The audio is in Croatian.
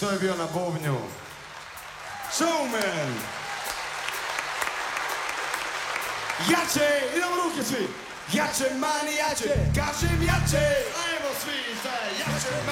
što je bio na bubnju. Showman! Jače, idemo ruke svi! Jače, mani, jače, kažem jače! Ajmo svi, jače,